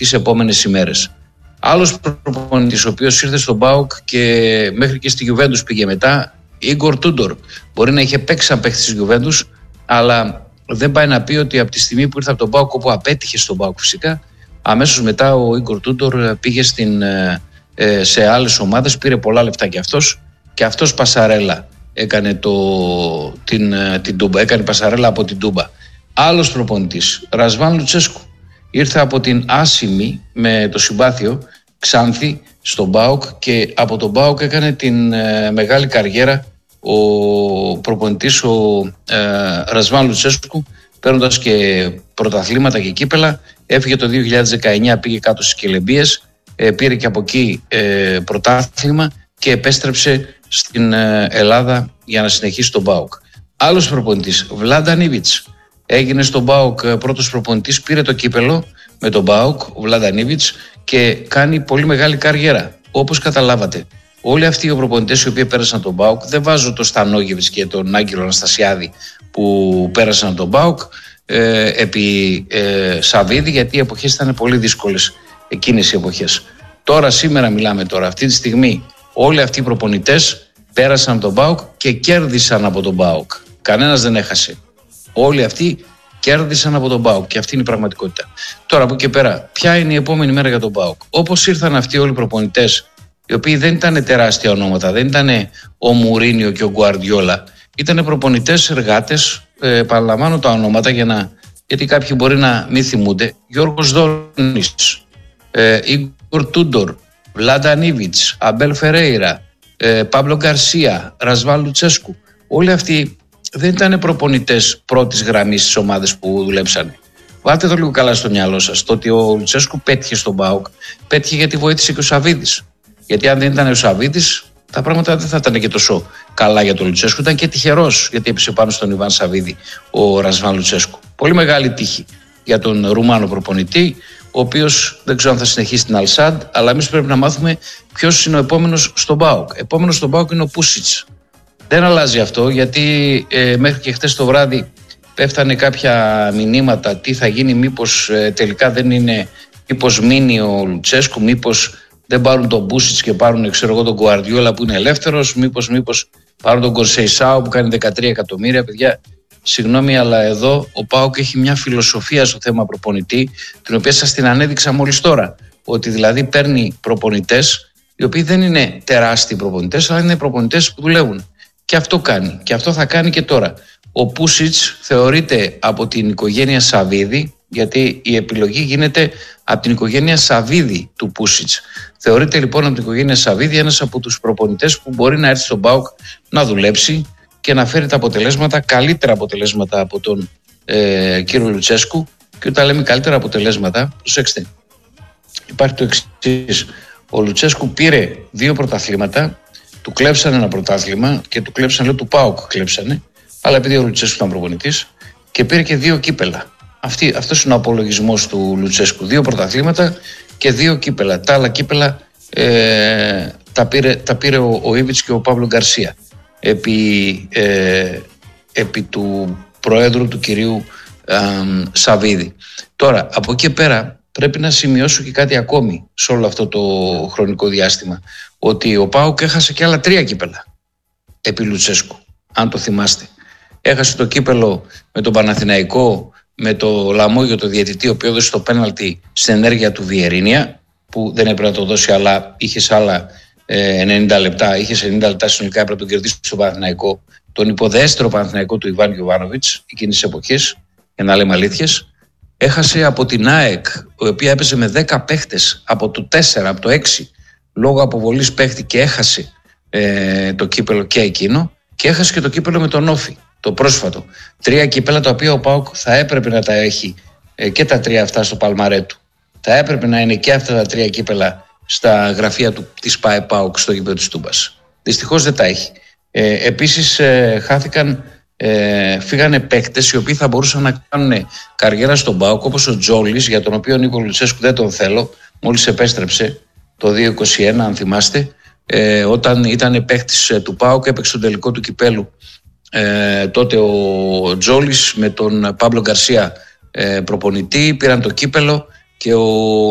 τις επόμενες ημέρες. Άλλος προπονητής, ο οποίος ήρθε στον ΠΑΟΚ και μέχρι και στη Γιουβέντους πήγε μετά, Ίγκορ Τούντορ. Μπορεί να είχε παίξει σαν παίκτης της Γιουβέντους, αλλά δεν πάει να πει ότι από τη στιγμή που ήρθε από τον ΠΑΟΚ, όπου απέτυχε στον ΠΑΟΚ φυσικά, αμέσως μετά ο Ίγκορ Τούντορ πήγε σε άλλες ομάδες, πήρε πολλά λεφτά και αυτός πασαρέλα έκανε την Τούμπα, έκανε πασαρέλα από την Τούμπα. Άλλος προπονητής, Ρασβάν Λουτσέσκου, ήρθε από την άσημη με το συμπάθειο Ξάνθη στον ΠΑΟΚ και από τον ΠΑΟΚ έκανε την μεγάλη καριέρα ο προπονητής Ρασβάν Λουτσέσκου, παίρνοντας και πρωταθλήματα και κύπελα. Έφυγε το 2019, πήγε κάτω στις Κελεμπίες, πήρε και από εκεί πρωτάθλημα και επέστρεψε στην Ελλάδα για να συνεχίσει τον ΠΑΟΚ. Άλλος προπονητής, Βλάνταν Ήβιτς, έγινε στον ΠΑΟΚ πρώτος προπονητής, πήρε το κύπελο με τον ΠΑΟΚ, ο Βλάνταν Ήβιτς, και κάνει πολύ μεγάλη καριέρα. Όπως καταλάβατε, όλοι αυτοί οι προπονητές οι οποίοι πέρασαν τον ΠΑΟΚ, δεν βάζω τον Στανόγεβιτς και τον Άγγελο Αναστασιάδη που πέρασαν τον ΠΑΟΚ επί Σαββίδη, γιατί οι εποχές ήταν πολύ δύσκολες εκείνες οι εποχές. Τώρα, σήμερα μιλάμε τώρα, αυτή τη στιγμή, όλοι αυτοί οι προπονητές πέρασαν τον ΠΑΟΚ και κέρδισαν από τον ΠΑΟΚ. Κανένας δεν έχασε. Όλοι αυτοί κέρδισαν από τον ΠΑΟΚ και αυτή είναι η πραγματικότητα. Τώρα από εκεί και πέρα, ποια είναι η επόμενη μέρα για τον ΠΑΟΚ? Όπως ήρθαν αυτοί όλοι οι προπονητές, οι οποίοι δεν ήταν τεράστια ονόματα, δεν ήταν ο Μουρίνιο και ο Γκουαρδιόλα, ήταν προπονητές, εργάτες, παραλαμβάνω τα ονόματα γιατί κάποιοι μπορεί να μην θυμούνται. Γιώργος Δόνης, Ίγκορ Τούντορ, Βλάνταν Ήβιτς, Αμπέλ Φερέιρα, Παύλο Γκαρσία, Ρασβάν Λουτσέσκου. Όλοι αυτοί δεν ήταν προπονητές πρώτης γραμμής στις ομάδες που δουλέψανε. Βάλτε το λίγο καλά στο μυαλό σας. Το ότι ο Λουτσέσκου πέτυχε στον ΠΑΟΚ, πέτυχε γιατί βοήθησε και ο Σαββίδης. Γιατί αν δεν ήταν ο Σαββίδης, τα πράγματα δεν θα ήταν και τόσο καλά για τον Λουτσέσκου. Ήταν και τυχερός, γιατί έπεσε πάνω στον Ιβάν Σαββίδη ο Ρασβάν Λουτσέσκου. Πολύ μεγάλη τύχη για τον Ρουμάνο προπονητή, ο οποίος δεν ξέρω αν θα συνεχίσει την Αλσάντ, αλλά εμείς πρέπει να μάθουμε ποιος είναι ο επόμενος στον ΠΑΟΚ. Επόμενος στον ΠΑΟΚ είναι ο Πούσιτς. Δεν αλλάζει αυτό, γιατί μέχρι και χτες το βράδυ πέφτανε κάποια μηνύματα τι θα γίνει, μήπως τελικά δεν είναι, μήπως μείνει ο Λουτσέσκου, μήπως δεν πάρουν τον Πούσιτς και πάρουν τον Γκουαρδιόλα που είναι ελεύθερος, μήπως πάρουν τον Κονσεϊσάο που κάνει 13 εκατομμύρια. Παιδιά, συγγνώμη, αλλά εδώ ο ΠΑΟΚ έχει μια φιλοσοφία στο θέμα προπονητή, την οποία σας την ανέδειξα μόλις τώρα. Ότι δηλαδή παίρνει προπονητές οι οποίοι δεν είναι τεράστιοι προπονητές, αλλά είναι προπονητές που δουλεύουν. Και αυτό κάνει. Και αυτό θα κάνει και τώρα. Ο Πούσιτς θεωρείται από την οικογένεια Σαββίδη, γιατί η επιλογή γίνεται από την οικογένεια Σαββίδη του Πούσιτς. Θεωρείται λοιπόν από την οικογένεια Σαββίδη ένας από τους προπονητές που μπορεί να έρθει στον ΠΑΟΚ να δουλέψει και να φέρει τα αποτελέσματα, καλύτερα αποτελέσματα από τον κύριο Λουτσέσκου. Και όταν λέμε καλύτερα αποτελέσματα, προσέξτε, υπάρχει το εξής. Ο Λουτσέσκου πήρε 2 πρωταθλήματα, του κλέψανε ένα πρωτάθλημα και του κλέψανε, λέω του ΠΑΟΚ κλέψανε, αλλά επειδή ο Λουτσέσκου ήταν προπονητής, και πήρε και 2 κύπελα. Αυτός είναι ο απολογισμός του Λουτσέσκου. 2 πρωταθλήματα και 2 κύπελα. Τα άλλα κύπελα τα πήρε ο Ήβιτς και ο Παύλο Γκαρσία επί του προέδρου του κυρίου Σαββίδη. Τώρα, από εκεί πέρα πρέπει να σημειώσω και κάτι ακόμη σε όλο αυτό το χρονικό διάστημα, ότι ο ΠΑΟΚ έχασε και άλλα 3 κύπελα επί Λουτσέσκου, αν το θυμάστε. Έχασε το κύπελο με τον Παναθηναϊκό, με το Λαμόγιο το διαιτητή, ο οποίος έδωσε το πέναλτι στην ενέργεια του Βιερίνια, που δεν έπρεπε να το δώσει, αλλά είχε άλλα 90 λεπτά, είχε 90 λεπτά συνολικά, έπρεπε να τον κερδίσει στον Παναθηναϊκό, τον υποδέστερο Παναθηναϊκό του Ιβάν Γιοβάνοβιτς εκείνης της εποχής, για να λέμε αλήθειες. Έχασε από την ΑΕΚ, η οποία έπαιζε με 10 παίχτες από το 4, από το 6, λόγω αποβολής παίχτη, και έχασε το κύπελο και εκείνο, και έχασε και το κύπελο με τον Όφη, το πρόσφατο. 3 κύπελα τα οποία ο ΠΑΟΚ θα έπρεπε να τα έχει και τα 3 αυτά στο παλμαρέ του. Θα έπρεπε να είναι και αυτά τα 3 κύπελα στα γραφεία της ΠΑΟΚ στο γήπεδο της Τούμπας. Δυστυχώς δεν τα έχει. Επίσης φύγανε παίκτες οι οποίοι θα μπορούσαν να κάνουν καριέρα στον ΠΑΟΚ, όπως ο Τζόλης, για τον οποίο ο Λουτσέσκου δεν τον θέλω, μόλις επέστρεψε το 2021, αν θυμάστε, όταν ήταν παίκτης του ΠΑΟΚ, έπαιξε τον τελικό του κυπέλου. Τότε ο Τζόλης με τον Παύλο Γκαρσία προπονητή πήραν το κύπελο, και ο